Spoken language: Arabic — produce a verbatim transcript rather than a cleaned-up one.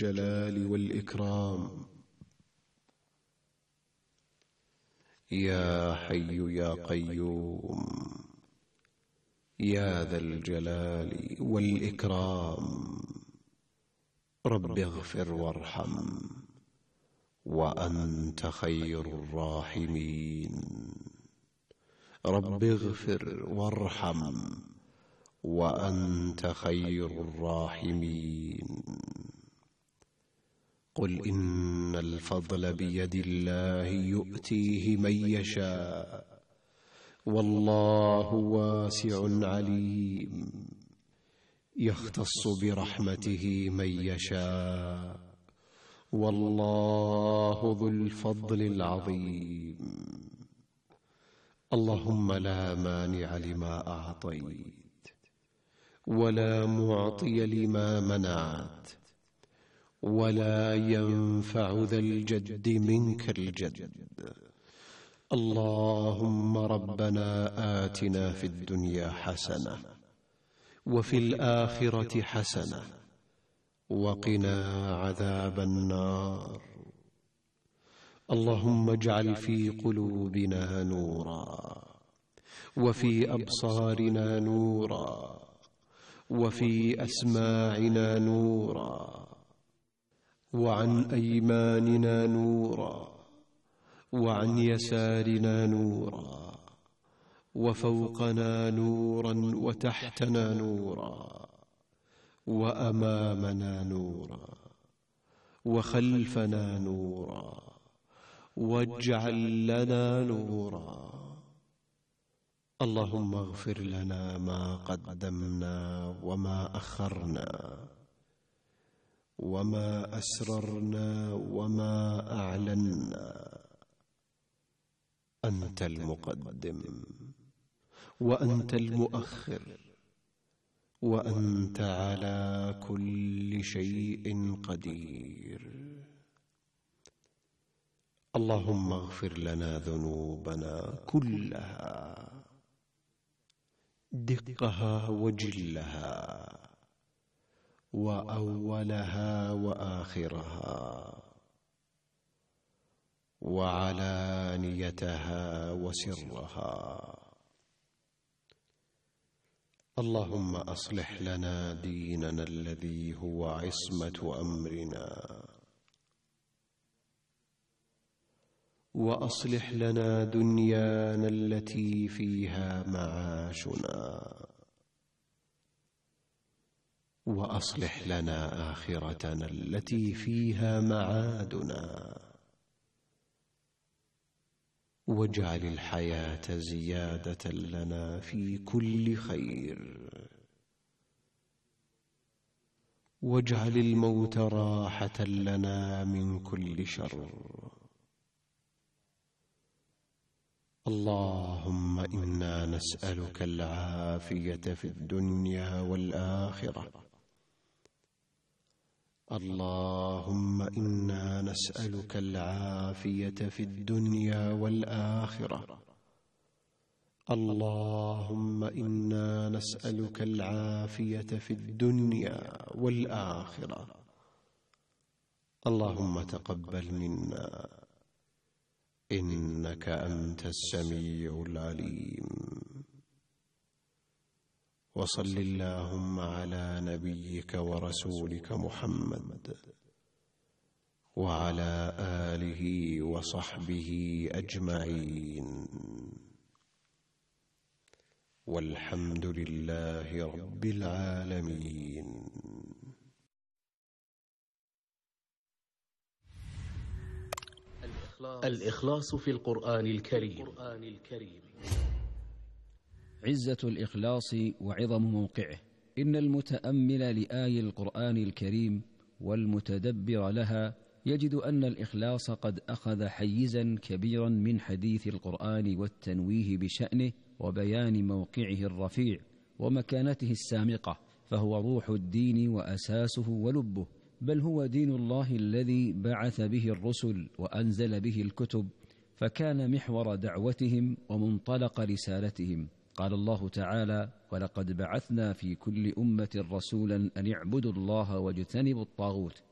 الجلال والإكرام. يا حي يا قيوم يا ذا الجلال والإكرام، رب اغفر وارحم وأنت خير الراحمين. رب اغفر وارحم وأنت خير الراحمين. قل إن الفضل بيد الله يؤتيه من يشاء والله واسع عليم، يختص برحمته من يشاء والله ذو الفضل العظيم. اللهم لا مانع لما أعطيت ولا معطي لما منعت ولا ينفع ذا الجد منك الجد. اللهم ربنا آتنا في الدنيا حسنة وفي الآخرة حسنة وقنا عذاب النار. اللهم اجعل في قلوبنا نورا وفي أبصارنا نورا وفي أسماعنا نورا وعن أيماننا نورا وعن يسارنا نورا وفوقنا نورا وتحتنا نورا وأمامنا نورا وخلفنا نورا، واجعل لنا نورا. اللهم اغفر لنا ما قدمنا وما أخرنا وما أسررنا وما أعلنا. أنت المقدم وأنت المؤخر وأنت على كل شيء قدير. اللهم اغفر لنا ذنوبنا كلها دقها وجلها وأولها وآخرها وعلانيتها وسرها. اللهم أصلح لنا ديننا الذي هو عصمة أمرنا، وأصلح لنا دنيانا التي فيها معاشنا، وأصلح لنا آخرتنا التي فيها معادنا، واجعل الحياة زيادة لنا في كل خير، واجعل الموت راحة لنا من كل شر. اللهم إنا نسألك العافية في الدنيا والآخرة. اللهم إنا نسألك العافية في الدنيا والآخرة. اللهم إنا نسألك العافية في الدنيا والآخرة. اللهم تقبل منا إنك أنت السميع العليم. وصل اللهم على نبيك ورسولك محمد وعلى آله وصحبه أجمعين، والحمد لله رب العالمين. الإخلاص في القرآن الكريم. عزة الإخلاص وعظم موقعه. إن المتأمل لآي القرآن الكريم والمتدبر لها يجد أن الإخلاص قد أخذ حيزا كبيرا من حديث القرآن والتنويه بشأنه وبيان موقعه الرفيع ومكانته السامقة، فهو روح الدين وأساسه ولبه، بل هو دين الله الذي بعث به الرسل وأنزل به الكتب، فكان محور دعوتهم ومنطلق رسالتهم. قال الله تعالى: ولقد بعثنا في كل أمة رسولا أن اعبدوا الله واجتنبوا الطاغوت.